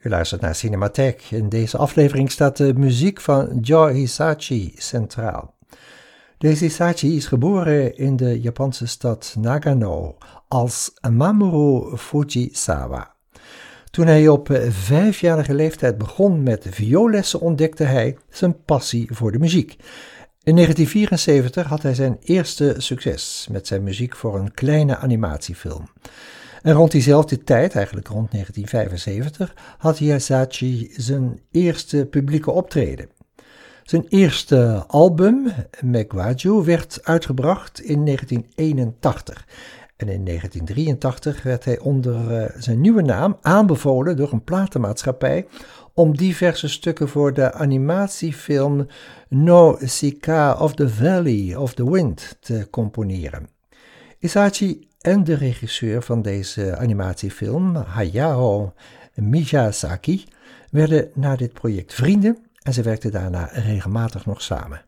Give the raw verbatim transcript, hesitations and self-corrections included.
U luistert naar Cinematheek. In deze aflevering staat de muziek van Joe Hisaichi centraal. Deze Hisaichi is geboren in de Japanse stad Nagano als Mamoru Fujisawa. Toen hij op vijfjarige leeftijd begon met vioollessen ontdekte hij zijn passie voor de muziek. In negentien vierenzeventig had hij zijn eerste succes met zijn muziek voor een kleine animatiefilm. En rond diezelfde tijd, eigenlijk rond negentien vijfenzeventig, had Hisaichi zijn eerste publieke optreden. Zijn eerste album, Megwaju, werd uitgebracht in negentien eenentachtig. En in negentien drieëntachtig werd hij onder uh, zijn nieuwe naam aanbevolen door een platenmaatschappij om diverse stukken voor de animatiefilm Nausicaa of the Valley of the Wind te componeren. Hisaichi en de regisseur van deze animatiefilm, Hayao Miyazaki, werden na dit project vrienden en ze werkten daarna regelmatig nog samen.